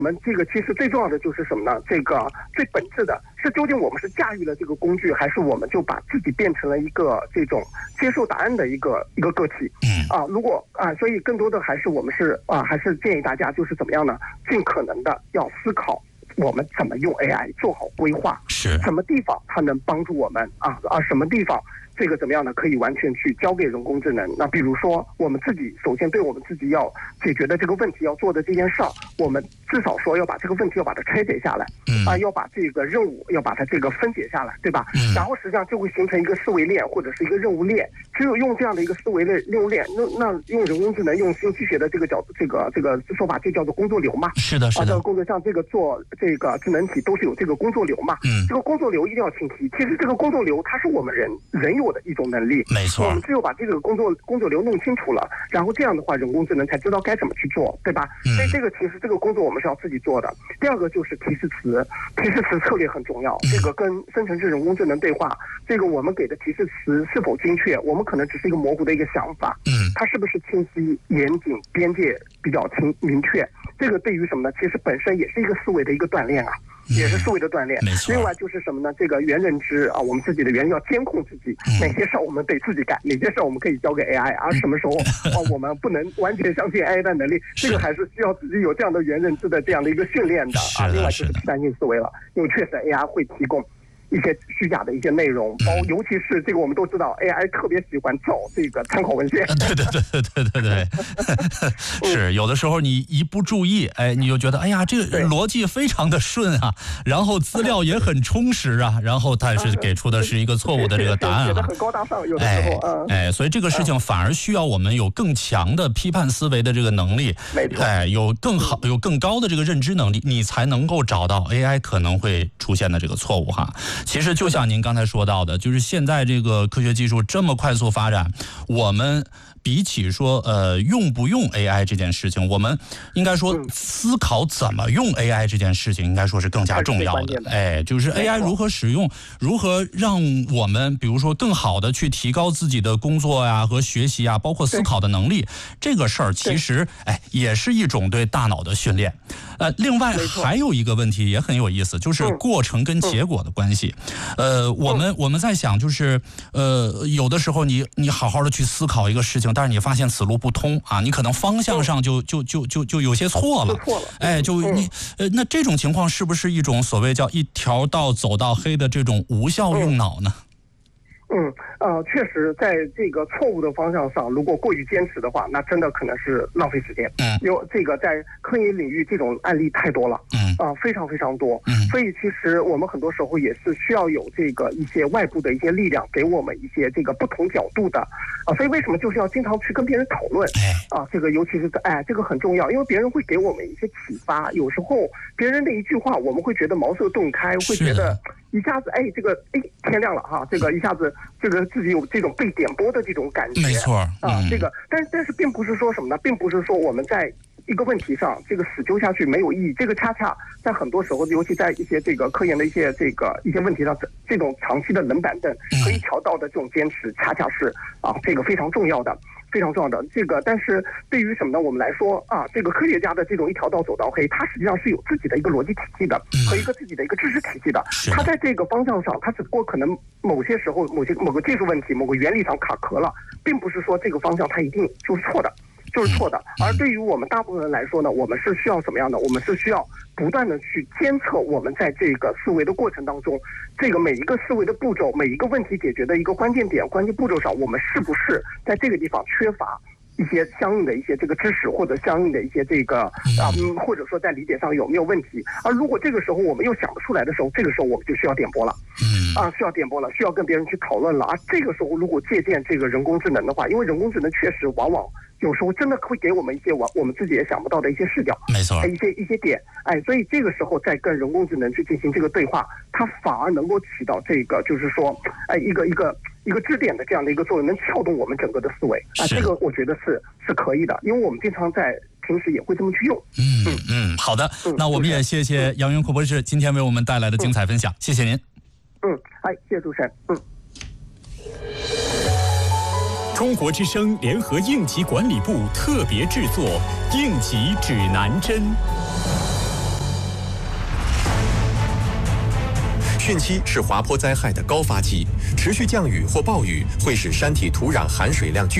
我们这个其实最重要的就是什么呢？这个最本质的是究竟我们是驾驭了这个工具，还是我们就把自己变成了一个这种接受答案的一个个体？如果所以更多的还是我们是还是建议大家就是怎么样呢？尽可能的要思考我们怎么用 AI 做好规划， 是什么地方它能帮助我们什么地方这个怎么样呢？可以完全去交给人工智能。那比如说我们自己首先对我们自己要解决的这个问题要做的这件事儿，我们至少说要把这个问题要把它拆解下来，要把这个任务要把它这个分解下来，对吧？然后实际上就会形成一个思维链或者是一个任务链。只有用这样的一个思维的任务链，那用人工智能用信息学的这个说法就叫做工作流嘛。 是的，是的。 这个工作像这个做这个智能体都是有这个工作流嘛。这个工作流一定要清晰。其实这个工作流它是我们人有的一种能力， 没错。 我们只有把这个工作流弄清楚了，然后这样的话，人工智能才知道该怎么去做，对吧？所以这个其实这个工作我们是要自己做的。第二个就是提示词策略很重要。这个跟生成式人工智能对话，这个我们给的提示词是否精确，我们可能只是一个模糊的一个想法，它是不是清晰、严谨、边界比较明确？这个对于什么呢？其实本身也是一个思维的一个锻炼啊。也是思维的锻炼。另外就是什么呢？这个原认知我们自己的原要监控自己，哪些事儿我们得自己干，哪些事儿我们可以交给 AI，而什么时候我们不能完全相信 AI 的能力，这个还是需要自己有这样的原认知的这样的一个训练的另外就是批判性思维了，因为确实 AI 会提供一些虚假的一些内容，尤其是这个我们都知道 AI 特别喜欢找这个参考文献。 对，是有的时候你一不注意，你就觉得这个逻辑非常的顺啊，然后资料也很充实啊，然后但是给出的是一个错误的这个答案觉得很高大上，有的时候所以这个事情反而需要我们有更强的批判思维的这个能力，有更好有更高的这个认知能力，你才能够找到 AI 可能会出现的这个错误哈。其实就像您刚才说到的，就是现在这个科学技术这么快速发展，我们比起说用不用 AI 这件事情，我们应该说思考怎么用 AI 这件事情应该说是更加重要的。就是 AI 如何使用，如何让我们比如说更好的去提高自己的工作呀和学习啊，包括思考的能力，这个事儿其实也是一种对大脑的训练。另外还有一个问题也很有意思，就是过程跟结果的关系。我们在想就是有的时候你好好的去思考一个事情，但是你发现此路不通啊，你可能方向上就有些错了。那这种情况是不是一种所谓叫一条道走到黑的这种无效用脑呢？ 确实在这个错误的方向上，如果过于坚持的话，那真的可能是浪费时间。有这个在科研领域这种案例太多了，非常非常多。所以其实我们很多时候也是需要有这个一些外部的一些力量给我们一些这个不同角度的所以为什么就是要经常去跟别人讨论这个尤其是在这个很重要，因为别人会给我们一些启发。有时候别人的一句话，我们会觉得茅塞顿开，会觉得一下子这个天亮了哈，这个一下子这个自己有这种被点拨的这种感觉。 没错这个但是并不是说什么呢？并不是说我们在一个问题上这个死揪下去没有意义。这个恰恰在很多时候，尤其在一些这个科研的一些问题上，这种长期的冷板凳和一条道的这种坚持，恰恰是这个非常重要的。非常重要的这个，但是对于什么呢？我们来说这个科学家的这种一条道走到黑，他实际上是有自己的一个逻辑体系的和一个自己的一个知识体系的。他在这个方向上，他只不过可能某些时候某个技术问题、某个原理上卡壳了，并不是说这个方向它一定就是错的。而对于我们大部分人来说呢，我们是需要什么样的？我们是需要不断的去监测我们在这个思维的过程当中，这个每一个思维的步骤，每一个问题解决的一个关键点、关键步骤上，我们是不是在这个地方缺乏一些相应的一些这个知识，或者相应的一些这个或者说在理解上有没有问题？而如果这个时候我们又想不出来的时候，这个时候我们就需要点拨了，需要点拨了，需要跟别人去讨论了。这个时候如果借鉴这个人工智能的话，因为人工智能确实往往有时候真的会给我们一些我们自己也想不到的一些视角， 没错， 一些点，所以这个时候再跟人工智能去进行这个对话，它反而能够起到这个就是说，一个支点的这样的一个作用，能撬动我们整个的思维这个我觉得是可以的，因为我们经常在平时也会这么去用。 好的，那我们也谢谢杨元库博士今天为我们带来的精彩分享，谢谢您。 谢谢主持人。 中国之声联合应急管理部特别制作《应急指南针》。 汛期是滑坡灾害的高发期，持续降雨或暴雨会使山体土壤含水量巨